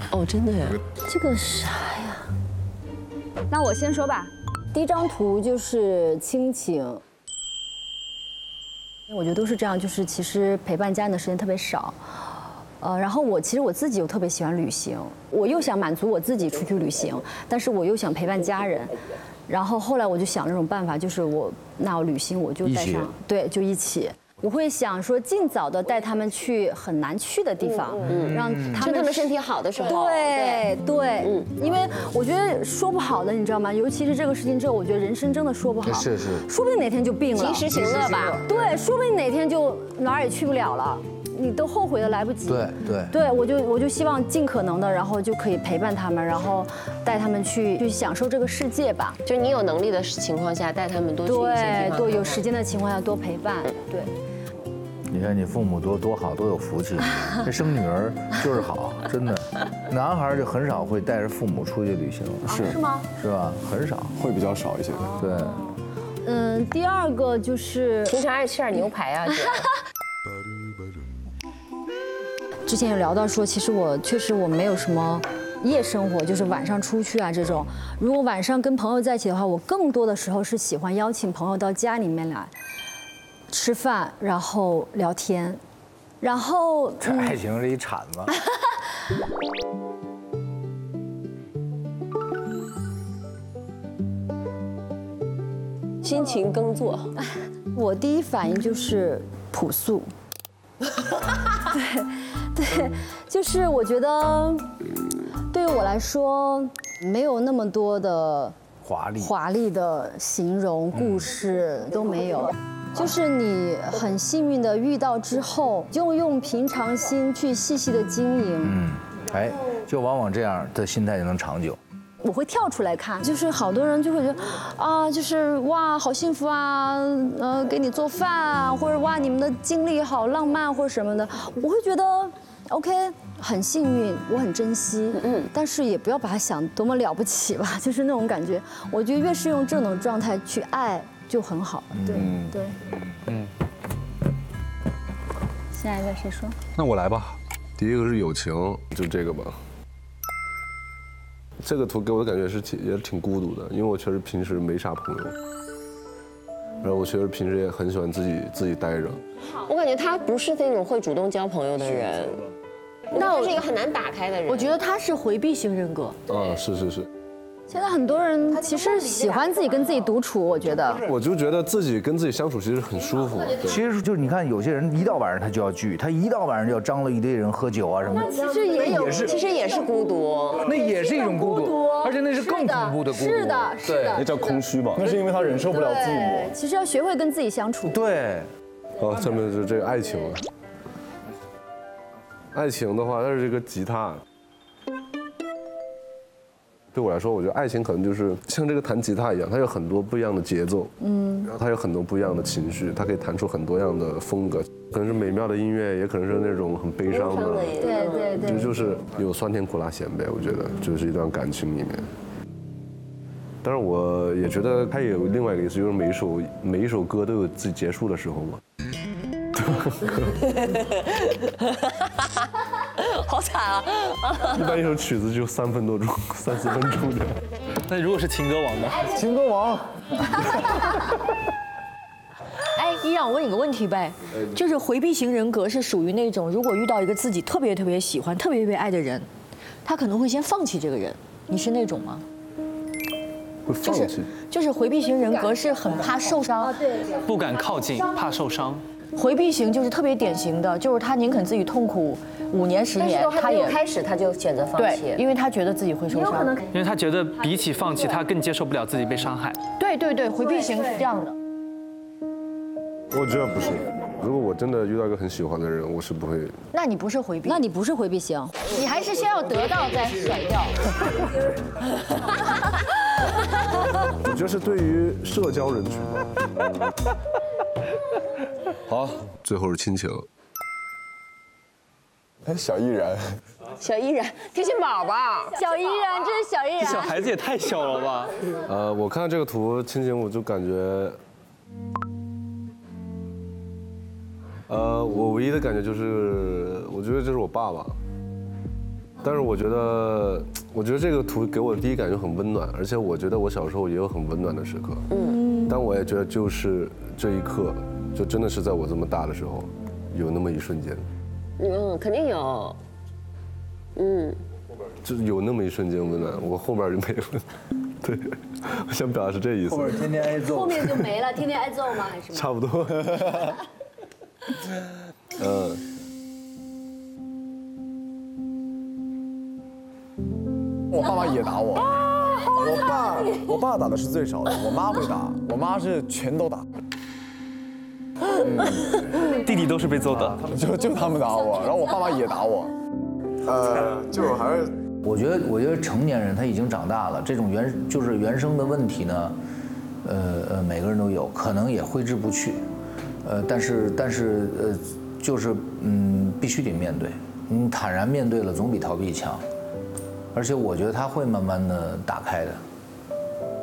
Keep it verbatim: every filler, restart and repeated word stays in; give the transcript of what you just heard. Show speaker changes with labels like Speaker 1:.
Speaker 1: 哦，真的呀？
Speaker 2: 这个啥呀？
Speaker 3: 那我先说吧。
Speaker 2: 第一张图就是亲情，我觉得都是这样，就是其实陪伴家人的时间特别少。呃，然后我其实我自己又特别喜欢旅行，我又想满足我自己出去旅行，但是我又想陪伴家人。然后后来我就想这种办法，就是我那我旅行我就带上，对，就一起。我会想说，尽早的带他们去很难去的地方，嗯、让他们
Speaker 1: 他们身体好的时候。
Speaker 2: 对对，嗯，因为我觉得说不好的，你知道吗？尤其是这个事情之后，我觉得人生真的说不好，
Speaker 4: 是是，
Speaker 2: 说不定哪天就病了。
Speaker 1: 及时行乐吧。
Speaker 2: 对，说不定哪天就哪儿也去不了了。你都后悔的来不及。
Speaker 4: 对对
Speaker 2: 对，我就我就希望尽可能的，然后就可以陪伴他们，然后带他们去去享受这个世界吧。
Speaker 1: 就你有能力的情况下，带他们多去一些地方。
Speaker 2: 对，多有时间的情况下多陪伴。对。
Speaker 4: 你看你父母多多好，多有福气，这生女儿就是好，真的。男孩就很少会带着父母出去旅行，
Speaker 2: 是是吗？
Speaker 4: 是吧？很少，
Speaker 5: 会比较少一些。
Speaker 4: 对。
Speaker 2: 嗯，第二个就是
Speaker 1: 平常爱吃点牛排啊。
Speaker 2: 之前有聊到说，其实我确实我没有什么夜生活，就是晚上出去啊这种。如果晚上跟朋友在一起的话，我更多的时候是喜欢邀请朋友到家里面来吃饭，然后聊天，然后
Speaker 4: 这爱情是一铲子。
Speaker 1: 辛勤耕作，
Speaker 2: 我第一反应就是朴素。对对，就是我觉得对于我来说，没有那么多的
Speaker 4: 华丽
Speaker 2: 华丽的形容故事都没有。就是你很幸运的遇到之后，就用平常心去细细的经营。
Speaker 4: 嗯，哎，就往往这样的心态就能长久。
Speaker 2: 我会跳出来看，就是好多人就会觉得，啊，就是哇，好幸福啊，呃，给你做饭啊，或者哇，你们的经历好浪漫或者什么的，我会觉得 ，OK， 很幸运，我很珍惜，嗯，但是也不要把它想多么了不起吧，就是那种感觉。我觉得越是用这种状态去爱，就很好，对对，嗯。下一个谁说？
Speaker 5: 那我来吧。第一个是友情，就这个吧。这个图给我的感觉是挺也挺孤独的，因为我确实平时没啥朋友，然后我确实平时也很喜欢自己自己待着。
Speaker 1: 我感觉他不是那种会主动交朋友的人，那我是一个很难打开的人。
Speaker 3: 我觉得他是回避型人格。
Speaker 5: 啊，是是是。
Speaker 2: 现在很多人其实喜欢自己跟自己独处，我觉得。
Speaker 5: 我就觉得自己跟自己相处其实很舒服。
Speaker 4: 其实就是你看，有些人一到晚上他就要聚，他一到晚上就要张罗一堆人喝酒啊什么的。
Speaker 2: 其实也有，
Speaker 1: 其实也是孤独，
Speaker 4: 那也是一种孤独，而且那是更恐怖的孤独。
Speaker 2: 是的，是的，
Speaker 5: 那叫空虚吧？那是因为他忍受不了寂寞。
Speaker 2: 其实要学会跟自己相处。
Speaker 4: 对。
Speaker 5: 好，下面是这个爱情。爱情的话，它是这个吉他。对我来说，我觉得爱情可能就是像这个弹吉他一样，它有很多不一样的节奏，嗯，然后它有很多不一样的情绪，它可以弹出很多样的风格，可能是美妙的音乐，也可能是那种很悲伤的，
Speaker 2: 对对对，
Speaker 5: 就就是有酸甜苦辣咸呗，我觉得就是一段感情里面。但是我也觉得它也有另外一个意思，就是每一首每一首歌都有自己结束的时候嘛。
Speaker 1: 好惨啊！
Speaker 5: 一般一首曲子就三分多钟，三四分钟的。
Speaker 6: 那如果是情歌王呢？
Speaker 5: 情歌王。
Speaker 3: 哎，依然，我问你个问题呗，就是回避型人格是属于那种，如果遇到一个自己特别特别喜欢、特别特别爱的人，他可能会先放弃这个人。你是那种吗？
Speaker 5: 会放弃。就是
Speaker 3: 就是回避型人格是很怕受伤，
Speaker 6: 不敢靠近，怕受伤。
Speaker 3: 回避型就是特别典型的，就是他宁肯自己痛苦五年十年，
Speaker 1: 他也开始他就选择放弃，
Speaker 3: 对，因为他觉得自己会受伤，
Speaker 6: 因为他觉得比起放弃，他更接受不了自己被伤害。
Speaker 3: 对对对，回避型是这样的。
Speaker 5: 我觉得不是，如果我真的遇到一个很喜欢的人，我是不会。
Speaker 3: 那你不是回避？
Speaker 2: 那你不是回避型，
Speaker 3: 你还是先要得到再甩掉。
Speaker 5: 我觉得是对于社交人群吧。好，最后是亲情。哎，小依然，
Speaker 1: 小依然，天线宝宝，
Speaker 2: 小依然，这是小依然。
Speaker 6: 小孩子也太小了吧？
Speaker 5: 呃，我看到这个图亲情，我就感觉，呃，我唯一的感觉就是，我觉得这是我爸爸。 但是我觉得，我觉得这个图给我的第一感觉很温暖，而且我觉得我小时候也有很温暖的时刻。嗯，但我也觉得就是这一刻，就真的是在我这么大的时候，有那么一瞬间。
Speaker 1: 嗯，肯定有。嗯，
Speaker 5: 就是有那么一瞬间温暖，我后边就没了。对，我想表达是这意思。
Speaker 4: 后边天天挨揍。
Speaker 2: 后面就没了，天天挨揍吗？还是
Speaker 5: 差不多。嗯。
Speaker 7: 我爸妈也打我，我爸我爸打的是最少的，我妈会打，我妈是全都打。
Speaker 6: 弟弟都是被揍的，
Speaker 7: 就就他们打我，然后我爸妈也打我。呃，就还是
Speaker 4: 我觉得，我觉得成年人他已经长大了，这种原就是原生的问题呢，呃呃，每个人都有，可能也挥之不去，呃，但是但是呃，就是嗯，必须得面对，你坦然面对了，总比逃避强。而且我觉得他会慢慢的打开的。